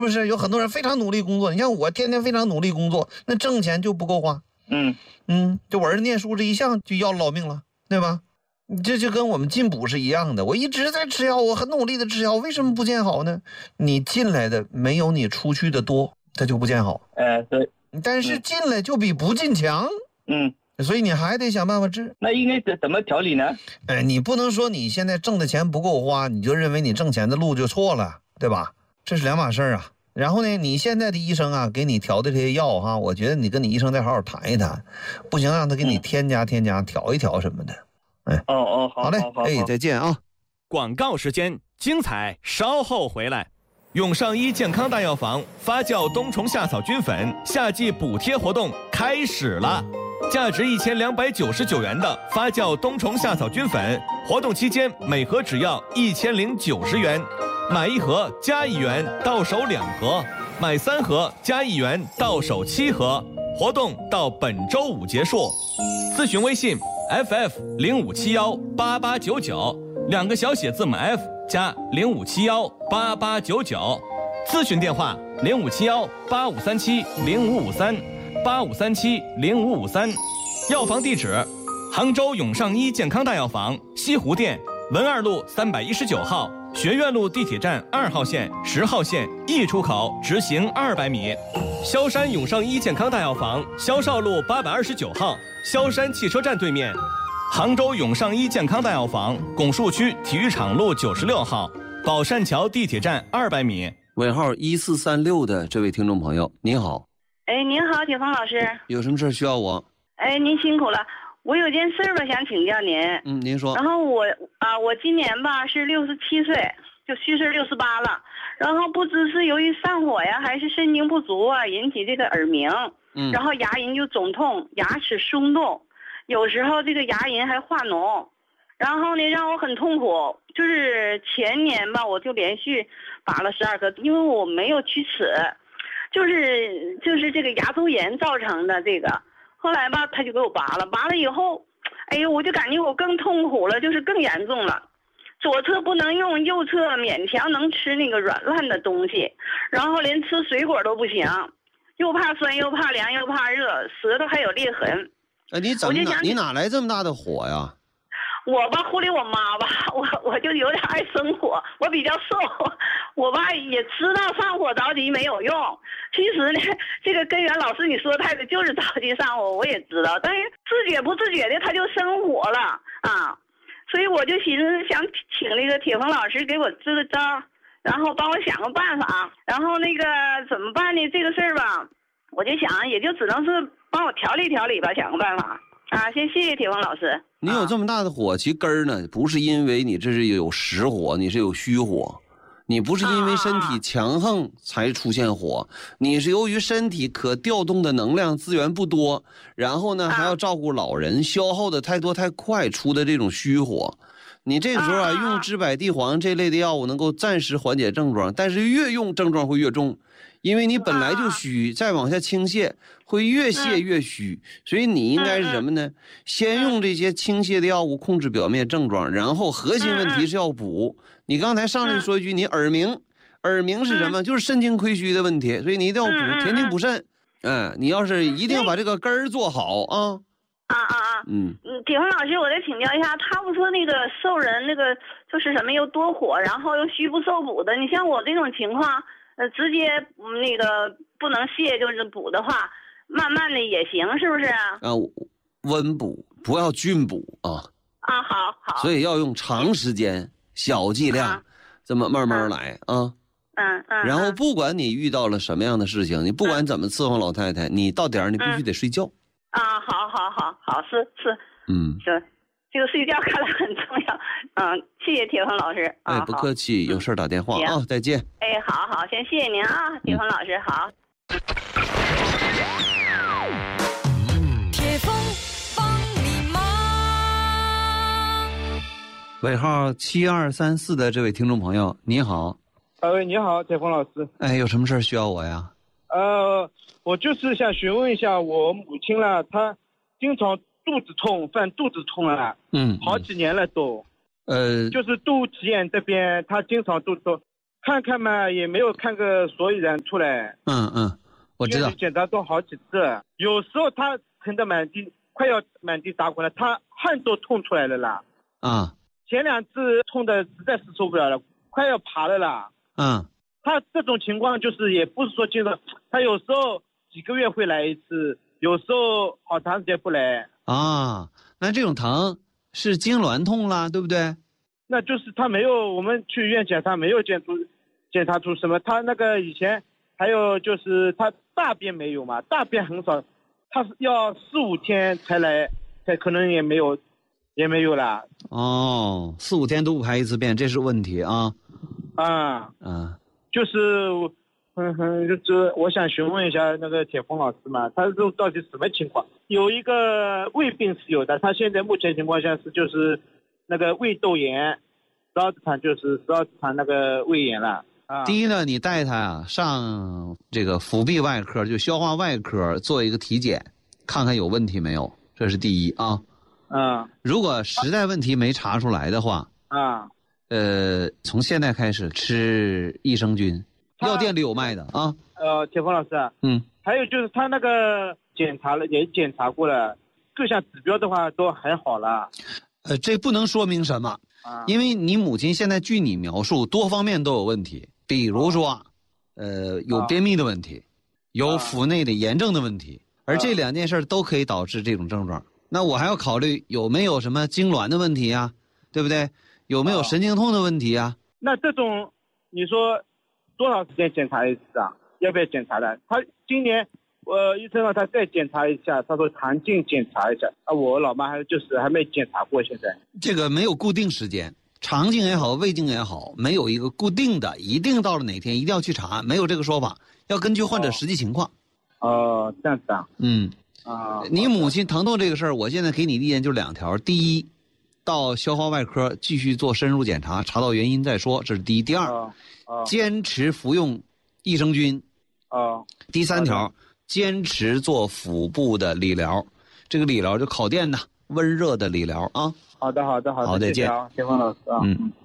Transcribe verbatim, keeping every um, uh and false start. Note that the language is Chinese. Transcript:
不是有很多人非常努力工作，你像我天天非常努力工作，那挣钱就不够花。 嗯嗯，就我儿子念书这一项就要老命了，对吧？这就跟我们进补是一样的，我一直在吃药，我很努力的吃药，为什么不见好呢？你进来的没有你出去的多，它就不见好。 呃对， 但是进来就比不进强。 嗯， 所以你还得想办法治。 那应该怎么调理呢？ 哎，你不能说你现在挣的钱不够花，你就认为你挣钱的路就错了，对吧？这是两码事啊。然后呢，你现在的医生啊，给你调的这些药哈，我觉得你跟你医生再好好谈一谈，不行让他给你添加添加、调一调什么的。哎， 哦哦，好， 好嘞， 好好好哎，再见啊！ 广告时间，精彩稍后回来。永上医健康大药房发酵冬虫夏草菌粉夏季补贴活动开始了，价值一千两百九十九元的发酵冬虫夏草菌粉，活动期间每盒只要一千零九十元，买一盒加一元到手两盒，买三盒加一元到手七盒，活动到本周五结束。咨询微信 F F 零五七幺八八九九，两个小写字母 F 加零五七幺八八九九，咨询电话零五七幺八五三七零五五三八五三七零五五三，药房地址杭州永上医健康大药房西湖店文二路三百一十九号，学院路地铁站二号线、十号线 E 出口直行二百米。萧山永上医健康大药房萧少路八百二十九号，萧山汽车站对面。杭州永上医健康大药房拱墅区体育场路九十六号，宝善桥地铁站二百米。 尾号一四三六的这位听众朋友，您好。 哎，您好，铁峰老师。 有什么事需要我？ 哎，您辛苦了。我有件事吧，想请教您。 嗯，您说。 然后我啊，我今年吧是六十七岁，就虚岁六十八了。然后不知是由于上火呀，还是肾精不足啊，引起这个耳鸣。嗯。然后牙龈就肿痛，牙齿松动，有时候这个牙龈还化脓。然后呢，让我很痛苦。就是前年吧，我就连续拔了十二颗，因为我没有龋齿，就是就是这个牙周炎造成的这个。后来吧，他就给我拔了，拔了以后，哎呦，我就感觉我更痛苦了，就是更严重了。左侧不能用，右侧勉强能吃那个软烂的东西，然后连吃水果都不行，又怕酸又怕凉又怕热，舌头还有裂痕。 哎，你怎么哪你哪来这么大的火呀？ 我吧护理我妈吧，我我就有点爱生火，我比较瘦，我吧也知道上火着急没有用。其实呢，这个根源老师你说太对，就是着急上火，我也知道，但是自觉不自觉的他就生火了啊，所以我就寻思想请那个铁峰老师给我支个招，然后帮我想个办法，然后那个怎么办呢？这个事儿吧，我就想也就只能是帮我调理调理吧，想个办法啊。先谢谢铁峰老师。 你有这么大的火，其根儿呢，不是因为你这是有实火，你是有虚火，你不是因为身体强横才出现火，你是由于身体可调动的能量资源不多，然后呢还要照顾老人，消耗的太多太快出的这种虚火。你这时候啊，用知柏地黄这类的药物能够暂时缓解症状，但是越用症状会越重。因为你本来就虚，再往下倾泻会越泻越虚，所以你应该是什么呢？先用这些倾泻的药物控制表面症状，然后核心问题是要补。你刚才上来说一句，你耳鸣，耳鸣是什么？就是肾精亏虚的问题，所以你一定要补，填精补肾。嗯，你要是一定要把这个根儿做好啊。 啊啊啊！嗯嗯，铁峰老师，我再请教一下，他不说那个受人那个就是什么又多火，然后又虚不受补的，你像我这种情况。呃，直接那个不能泻，就是补的话，慢慢的也行，是不是啊？啊， 温补不要峻补啊。 啊，好好。 所以要用长时间、小剂量，啊、这么慢慢来啊。 嗯嗯。 然后不管你遇到了什么样的事情，你不管怎么伺候老太太，你到点儿你必须得睡觉。 啊，好好好好，是是。 嗯。 是。这个睡觉看来很重要，嗯，谢谢铁峰老师。 哎，不客气，有事打电话啊，再见。 哎，好好，先谢谢您啊，铁峰老师，好。 铁峰帮你忙。尾号七二三四的这位听众朋友，你好。 呃，你好，铁峰老师。 哎，有什么事需要我呀？ 呃，我就是想询问一下我母亲了，她经常肚子痛，犯肚子痛啊， 嗯， 好几年了都， 呃， 就是肚脐眼这边，她经常肚子痛， 看看嘛，也没有看个所以然出来。 嗯嗯，我知道。 检查都好几次，有时候他疼得满地，快要满地打滚了，他汗都痛出来了啦。 啊。 前两次痛的实在是受不了了，快要爬了啦。 嗯。 他这种情况就是也不是说经常，他有时候几个月会来一次，有时候好长时间不来。 啊，那这种疼是痉挛痛啦，对不对？ 那就是他没有，我们去医院检查没有检出检查出什么，他那个以前还有就是他大便没有嘛，大便很少，他是要四五天才来，才可能也没有，也没有啦。 哦，四五天都不排一次便，这是问题啊。 啊， 嗯， 就是，嗯哼，就是我想询问一下那个铁峰老师嘛，他这到底什么情况？有一个胃病是有的，他现在目前情况下是就是那个胃窦炎，十二指肠就是十二指肠那个胃炎了。啊， 第一呢，你带他啊上这个腹壁外科，就消化外科做一个体检，看看有问题没有，这是第一啊。 嗯， 如果实在问题没查出来的话， 啊， 呃，从现在开始吃益生菌，药店里有卖的啊。 呃，铁峰老师， 嗯， 还有就是他那个检查了，也检查过了，各项指标的话都还好了。 呃，这不能说明什么， 啊， 因为你母亲现在据你描述，多方面都有问题，比如说，呃，有便秘的问题，有腹内的炎症的问题，而这两件事都可以导致这种症状。那我还要考虑有没有什么痉挛的问题呀，对不对？有没有神经痛的问题呀？ 那这种你说多少时间检查一次啊？要不要检查的？他今年我医生让他再检查一下，他说肠镜检查一下啊。我老妈还就是还没检查过，现在这个没有固定时间，肠镜也好，胃镜也好，没有一个固定的，一定到了哪天一定要去查，没有这个说法，要根据患者实际情况。 哦，这样子啊。 嗯。 啊， 你母亲疼痛这个事儿，我现在给你的意见就两条：第一，到消化外科继续做深入检查，查到原因再说，这是第一；第二， 哦哦、 坚持服用益生菌。 哦。 第三条，坚持做腹部的理疗，这个理疗就烤电的、温热的理疗啊。 好的，好的，好的， 好，再见， 谢谢啊，铁峰老师啊。 嗯。